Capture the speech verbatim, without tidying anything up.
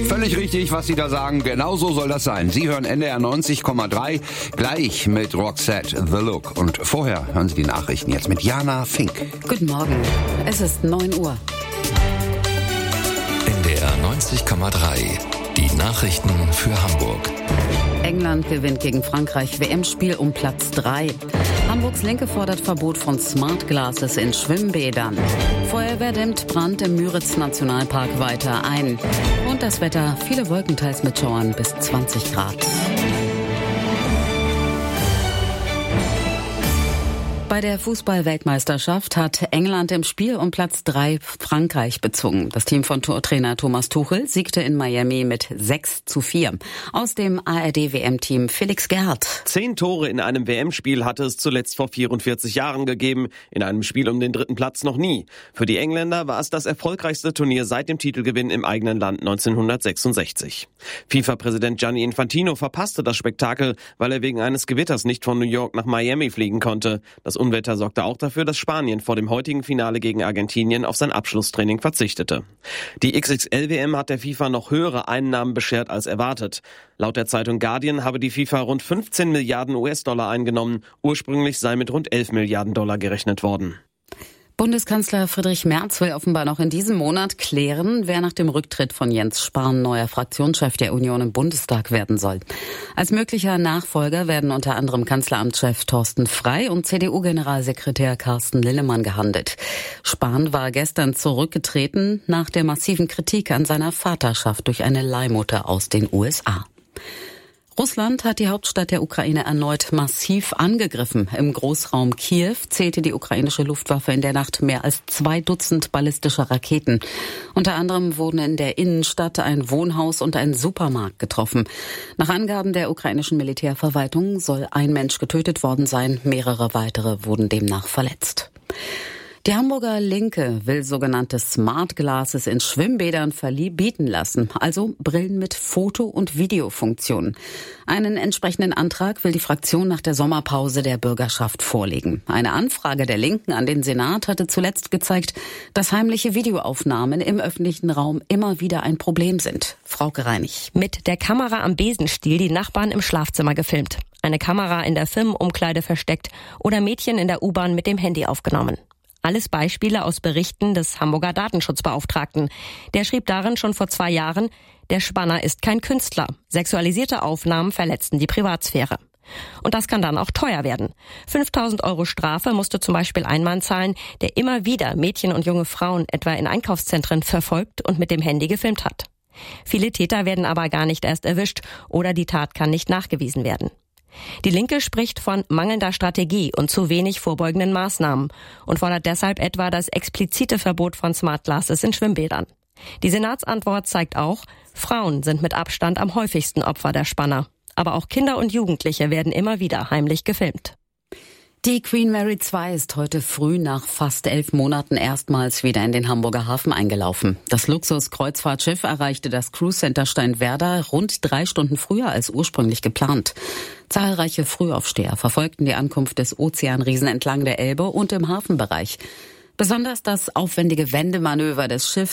Völlig richtig, was Sie da sagen. Genau so soll das sein. Sie hören N D R neunzig Komma drei, gleich mit Roxette The Look. Und vorher hören Sie die Nachrichten jetzt mit Jana Fink. Guten Morgen, es ist neun Uhr. N D R neunzig Komma drei, die Nachrichten für Hamburg. England gewinnt gegen Frankreich W M-Spiel um Platz drei. Hamburgs Linke fordert Verbot von Smart Glasses in Schwimmbädern. Feuerwehr dämmt Brand im Müritz-Nationalpark weiter ein. Und das Wetter, viele Wolken, teils mit Schauern bis zwanzig Grad. Bei der Fußball-Weltmeisterschaft hat England im Spiel um Platz drei Frankreich bezwungen. Das Team von Trainer Thomas Tuchel siegte in Miami mit sechs zu vier. Aus dem A R D-W M-Team Felix Gerhardt. Zehn Tore in einem W M-Spiel hatte es zuletzt vor vierundvierzig Jahren gegeben, in einem Spiel um den dritten Platz noch nie. Für die Engländer war es das erfolgreichste Turnier seit dem Titelgewinn im eigenen Land neunzehnhundertsechsundsechzig. FIFA-Präsident Gianni Infantino verpasste das Spektakel, weil er wegen eines Gewitters nicht von New York nach Miami fliegen konnte. Das Unwetter sorgte auch dafür, dass Spanien vor dem heutigen Finale gegen Argentinien auf sein Abschlusstraining verzichtete. Die X X L-W M hat der FIFA noch höhere Einnahmen beschert als erwartet. Laut der Zeitung Guardian habe die FIFA rund fünfzehn Milliarden U S-Dollar eingenommen. Ursprünglich sei mit rund elf Milliarden Dollar gerechnet worden. Bundeskanzler Friedrich Merz will offenbar noch in diesem Monat klären, wer nach dem Rücktritt von Jens Spahn neuer Fraktionschef der Union im Bundestag werden soll. Als möglicher Nachfolger werden unter anderem Kanzleramtschef Thorsten Frey und C D U-Generalsekretär Carsten Linnemann gehandelt. Spahn war gestern zurückgetreten nach der massiven Kritik an seiner Vaterschaft durch eine Leihmutter aus den U S A. Russland hat die Hauptstadt der Ukraine erneut massiv angegriffen. Im Großraum Kiew zählte die ukrainische Luftwaffe in der Nacht mehr als zwei Dutzend ballistischer Raketen. Unter anderem wurden in der Innenstadt ein Wohnhaus und ein Supermarkt getroffen. Nach Angaben der ukrainischen Militärverwaltung soll ein Mensch getötet worden sein, mehrere weitere wurden demnach verletzt. Die Hamburger Linke will sogenannte Smart Glasses in Schwimmbädern verbieten lassen, also Brillen mit Foto- und Videofunktionen. Einen entsprechenden Antrag will die Fraktion nach der Sommerpause der Bürgerschaft vorlegen. Eine Anfrage der Linken an den Senat hatte zuletzt gezeigt, dass heimliche Videoaufnahmen im öffentlichen Raum immer wieder ein Problem sind. Frauke Reinig. Mit der Kamera am Besenstiel die Nachbarn im Schlafzimmer gefilmt, eine Kamera in der Firmenumkleide versteckt oder Mädchen in der U-Bahn mit dem Handy aufgenommen. Alles Beispiele aus Berichten des Hamburger Datenschutzbeauftragten. Der schrieb darin schon vor zwei Jahren, der Spanner ist kein Künstler. Sexualisierte Aufnahmen verletzten die Privatsphäre. Und das kann dann auch teuer werden. fünftausend Euro Strafe musste zum Beispiel ein Mann zahlen, der immer wieder Mädchen und junge Frauen etwa in Einkaufszentren verfolgt und mit dem Handy gefilmt hat. Viele Täter werden aber gar nicht erst erwischt oder die Tat kann nicht nachgewiesen werden. Die Linke spricht von mangelnder Strategie und zu wenig vorbeugenden Maßnahmen und fordert deshalb etwa das explizite Verbot von Smart Glasses in Schwimmbädern. Die Senatsantwort zeigt auch, Frauen sind mit Abstand am häufigsten Opfer der Spanner. Aber auch Kinder und Jugendliche werden immer wieder heimlich gefilmt. Die Queen Mary zwei ist heute früh nach fast elf Monaten erstmals wieder in den Hamburger Hafen eingelaufen. Das Luxus-Kreuzfahrtschiff erreichte das Cruise Center Steinwerder rund drei Stunden früher als ursprünglich geplant. Zahlreiche Frühaufsteher verfolgten die Ankunft des Ozeanriesen entlang der Elbe und im Hafenbereich. Besonders das aufwendige Wendemanöver des Schiffs